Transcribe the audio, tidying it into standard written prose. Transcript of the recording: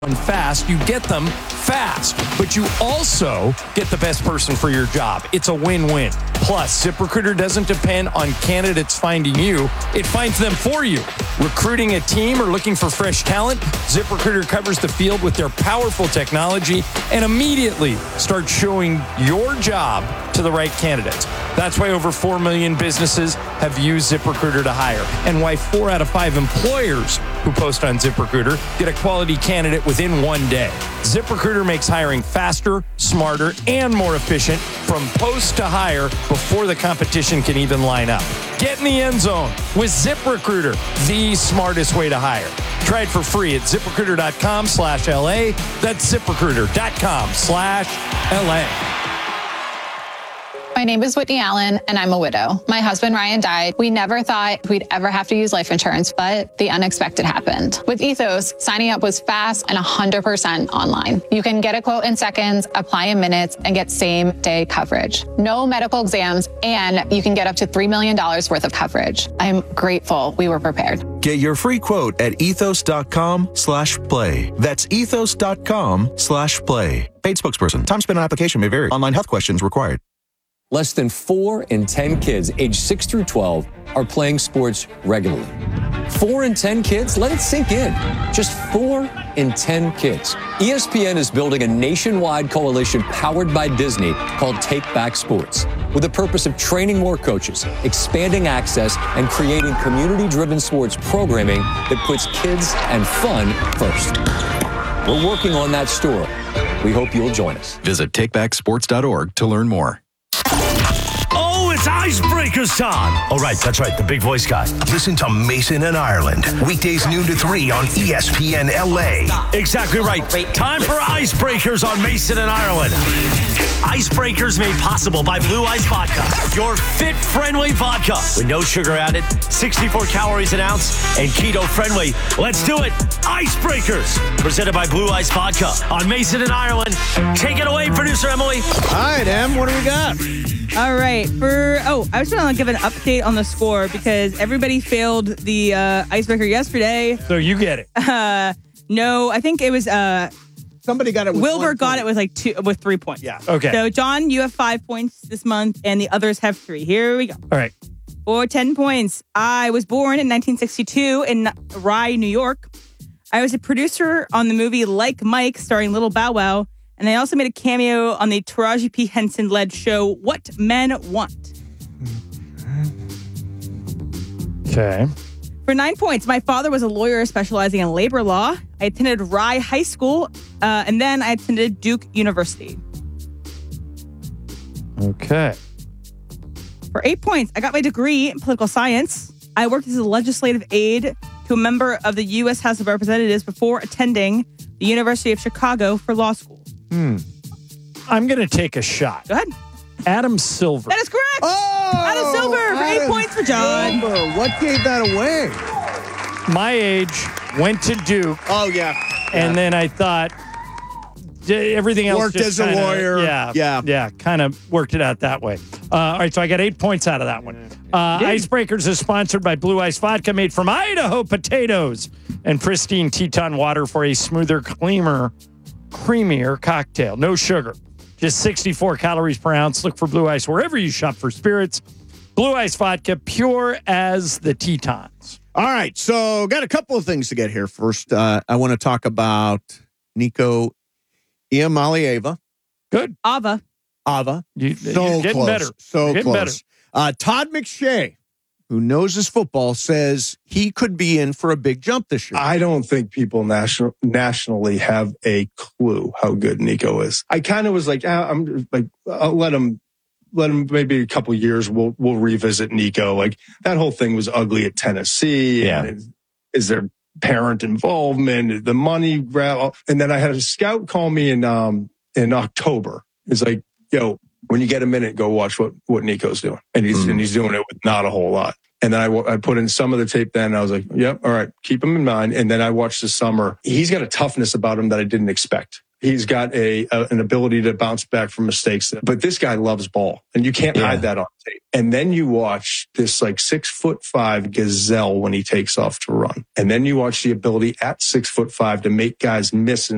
fast, you get them fast, but you also get the best person for your job. It's a win-win. Plus, ZipRecruiter doesn't depend on candidates finding you. It finds them for you. Recruiting a team or looking for fresh talent, ZipRecruiter covers the field with their powerful technology and immediately starts showing your job to the right candidates. That's why over 4 million businesses have used ZipRecruiter to hire, and why 4 out of 5 employers who post on ZipRecruiter get a quality candidate within 1 day. ZipRecruiter makes hiring faster, smarter, and more efficient from post to hire before the competition can even line up. Get in the end zone with ZipRecruiter, the smartest way to hire. Try it for free at ZipRecruiter.com/LA. That's ZipRecruiter.com/LA. My name is Whitney Allen, and I'm a widow. My husband, Ryan, died. We never thought we'd ever have to use life insurance, but the unexpected happened. With Ethos, signing up was fast and 100% online. You can get a quote in seconds, apply in minutes, and get same-day coverage. No medical exams, and you can get up to $3 million worth of coverage. I'm grateful we were prepared. Get your free quote at ethos.com/play. That's ethos.com/play. Paid spokesperson. Time spent on application may vary. Online health questions required. Less than 4 in 10 kids aged 6 through 12 are playing sports regularly. 4 in 10 kids? Let it sink in. Just 4 in 10 kids. ESPN is building a nationwide coalition powered by Disney called Take Back Sports, with the purpose of training more coaches, expanding access, and creating community-driven sports programming that puts kids and fun first. We're working on that story. We hope you'll join us. Visit takebacksports.org to learn more. Oh, it's Icebreakers time. Oh, right. That's right. The big voice guy. Listen to Mason and Ireland. Weekdays noon to 3 on ESPN LA. Exactly right. Time for Icebreakers on Mason and Ireland. Icebreakers made possible by Blue Ice Vodka. Your fit-friendly vodka with no sugar added, 64 calories an ounce, and keto-friendly. Let's do it. Icebreakers. Presented by Blue Ice Vodka on Mason and Ireland. Take it away, producer Emily. All right, Em, what do we got? All right. I was trying to give an update on the score because everybody failed the icebreaker yesterday. So you get it. No, I think it was somebody got it with Wilbur got it with with 3 points. Yeah. Okay. So John, you have 5 points this month, and the others have 3. Here we go. All right. For 10 points, I was born in 1962 in Rye, New York. I was a producer on the movie Like Mike, starring Little Bow Wow. And I also made a cameo on the Taraji P. Henson-led show What Men Want. Okay. For 9 points, my father was a lawyer specializing in labor law. I attended Rye High School, and then I attended Duke University. Okay. For 8 points, I got my degree in political science. I worked as a legislative aide to a member of the U.S. House of Representatives before attending the University of Chicago for law school. I'm going to take a shot. Go ahead. Adam Silver. That is correct. Oh! Adam Silver for 8 points for John. Silver. What gave that away? My age, went to Duke. Oh, yeah. And then I thought everything else Worked just as a kinda, lawyer. Yeah, kind of worked it out that way. All right, so I got 8 points out of that one. Icebreakers is sponsored by Blue Ice Vodka, made from Idaho potatoes and pristine Teton water for a smoother, creamier cocktail. No sugar, just 64 calories per ounce. Look for Blue Ice wherever you shop for spirits. Blue Ice Vodka, pure as the Tetons. All right, so got a couple of things to get here. First, I want to talk about Nico Iamaleava. Good. Ava. You're getting close. better. So You're getting close. Todd McShay, who knows his football, says he could be in for a big jump this year. I don't think people nationally have a clue how good Nico is. I kind of was like, I'm like, I'll let him maybe a couple years. We'll revisit Nico. Like that whole thing was ugly at Tennessee. Yeah. And is there parent involvement, the money grab? And then I had a scout call me in October. He's like, yo, when you get a minute, go watch what Nico's doing. And he's doing it with not a whole lot. And then I put in some of the tape then. And I was like, yep, all right, keep him in mind. And then I watched this summer. He's got a toughness about him that I didn't expect. He's got an ability to bounce back from mistakes. But this guy loves ball, and you can't hide that on tape. And then you watch this like 6'5" gazelle when he takes off to run. And then you watch the ability at 6'5" to make guys miss